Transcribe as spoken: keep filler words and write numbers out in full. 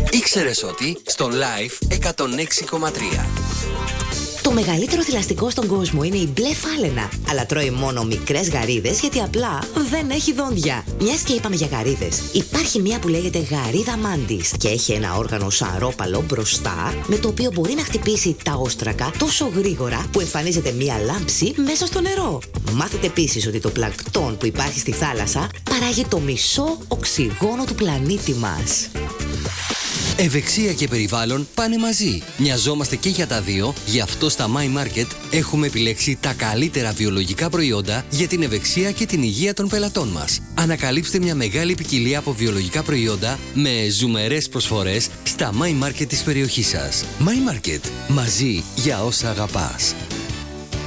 Ήξερες ότι στο Life εκατόν έξι κόμμα τρία. Το μεγαλύτερο θηλαστικό στον κόσμο είναι η μπλε φάλαινα. Αλλά τρώει μόνο μικρές γαρίδες γιατί απλά δεν έχει δόντια. Μιας και είπαμε για γαρίδες, υπάρχει μια που λέγεται γαρίδα μάντης και έχει ένα όργανο σαρόπαλο μπροστά με το οποίο μπορεί να χτυπήσει τα όστρακα τόσο γρήγορα που εμφανίζεται μια λάμψη μέσα στο νερό. Μάθετε επίσης ότι το πλανκτόν που υπάρχει στη θάλασσα παράγει το μισό οξυγόνο του πλανήτη μας. Ευεξία και περιβάλλον πάνε μαζί. Μοιαζόμαστε και για τα δύο, γι' αυτό στα My Market έχουμε επιλέξει τα καλύτερα βιολογικά προϊόντα για την ευεξία και την υγεία των πελατών μας. Ανακαλύψτε μια μεγάλη ποικιλία από βιολογικά προϊόντα με ζουμερές προσφορές στα My Market της περιοχής σας. My Market. Μαζί για όσα αγαπάς.